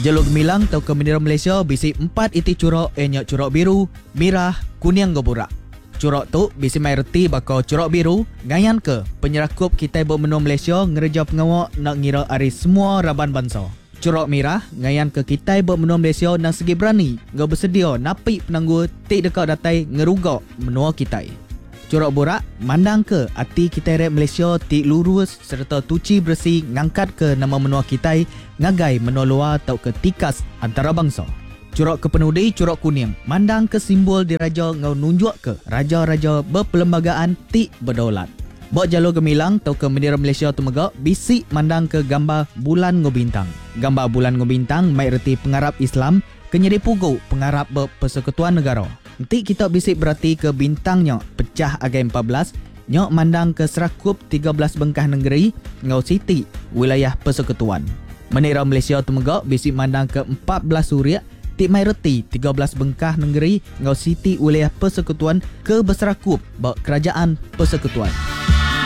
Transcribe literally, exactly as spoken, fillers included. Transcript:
Jalur gemilang atau ke bendera Malaysia bisi empat iti curok ianya curok biru, merah, kuning goburak. Curok tu bisi mai reti bakal curok biru ngayan ke penyerakup kita buat menua Malaysia ngereja pengawak nak ngira ari semua raban bangsa. Curok merah ngayan ke kita buat menua Malaysia nak segi berani ngau bersedia napi penangguh tik dekat datai ngerugak menua kita. Curok borak mandang ke hati kita rek Malaysia tik lurus serta tuci bersih ngangkat ke nama menua kita ngagai menua luar atau ke tikas antara bangsa. Curok kepenudi curok kuning mandang ke simbol diraja ngau nunjuk ke raja-raja berperlembagaan tik berdaulat. Bok jalur gemilang atau ke bendera Malaysia tu megak bisik mandang ke gambar bulan ngobintang. Gambar bulan ngobintang mai reti pengarap Islam kenyedi pugu pengarap berpersekutuan negara. Nanti kita bisik berarti ke bintangnya pecah agai empat belas nyok mandang ke serakup tiga belas bengkah negeri ngau siti wilayah persekutuan. Menira Malaysia tu megak bisik mandang ke empat belas suria tik mai reti tiga belas bengkah negeri ngau siti wilayah persekutuan ke berserakup bak kerajaan persekutuan.